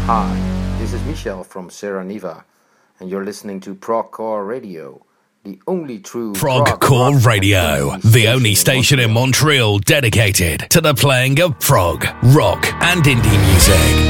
Hi, this is Michel from Serra Neva, and you're listening to Progcore Radio, the only true Progcore Radio, the only station in Montreal dedicated to the playing of prog, rock, and indie music.